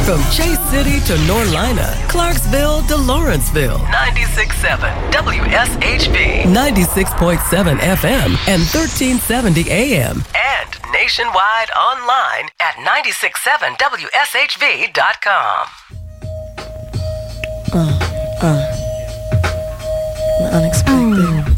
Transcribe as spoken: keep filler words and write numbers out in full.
From Chase City to Norlina, Clarksville to Lawrenceville. ninety-six point seven W S H V. ninety-six point seven F M and thirteen seventy A M. And nationwide online at nine six seven W S H V dot com. Uh, uh, unexpected. Mm.